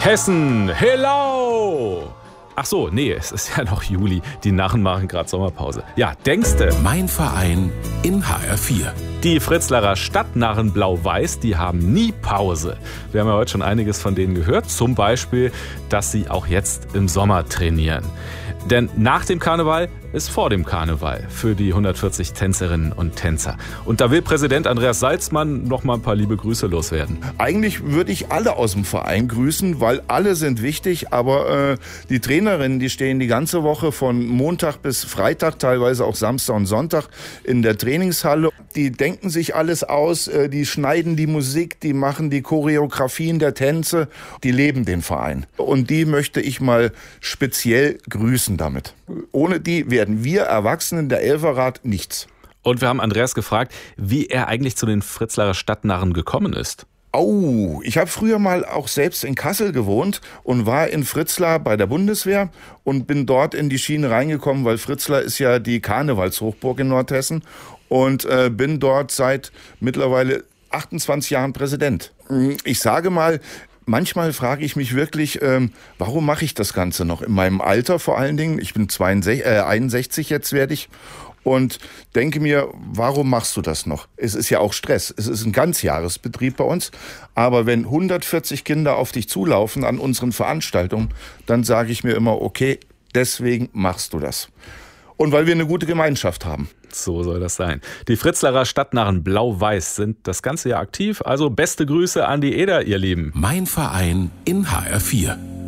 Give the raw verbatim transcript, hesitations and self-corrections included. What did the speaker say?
Hessen, hello! Ach so, nee, es ist ja noch Juli. Die Narren machen gerade Sommerpause. Ja, denkste. Mein Verein in H R vier. Die Fritzlarer Stadtnarren Blau-Weiß, die haben nie Pause. Wir haben ja heute schon einiges von denen gehört. Zum Beispiel, dass sie auch jetzt im Sommer trainieren. Denn nach dem Karneval ist vor dem Karneval für die hundertvierzig Tänzerinnen und Tänzer. Und da will Präsident Andreas Salzmann noch mal ein paar liebe Grüße loswerden. Eigentlich würde ich alle aus dem Verein grüßen, weil alle sind wichtig. Aber äh, die Trainerinnen, die stehen die ganze Woche von Montag bis Freitag, teilweise auch Samstag und Sonntag in der Trainingshalle. Die denken sich alles aus, äh, die schneiden die Musik, die machen die Choreografien der Tänze. Die leben den Verein. Und die möchte ich mal speziell grüßen damit. Ohne die werden wir Erwachsenen der Elferrat nichts. Und wir haben Andreas gefragt, wie er eigentlich zu den Fritzlarer Stadtnarren gekommen ist. Oh, ich habe früher mal auch selbst in Kassel gewohnt und war in Fritzlar bei der Bundeswehr und bin dort in die Schiene reingekommen, weil Fritzlar ist ja die Karnevalshochburg in Nordhessen und äh, bin dort seit mittlerweile achtundzwanzig Jahren Präsident. Ich sage mal, manchmal frage ich mich wirklich, ähm, warum mache ich das Ganze noch? In meinem Alter vor allen Dingen, ich bin zweiundsechzig, äh, einundsechzig jetzt werde ich, und denke mir, warum machst du das noch? Es ist ja auch Stress. Es ist ein Ganzjahresbetrieb bei uns. Aber wenn hundertvierzig Kinder auf dich zulaufen an unseren Veranstaltungen, dann sage ich mir immer, okay, deswegen machst du das. Und weil wir eine gute Gemeinschaft haben. So soll das sein. Die Fritzlarer Stadtnarren Blau-Weiß sind das ganze Jahr aktiv. Also beste Grüße an die Eder, ihr Lieben. Mein Verein in H R vier.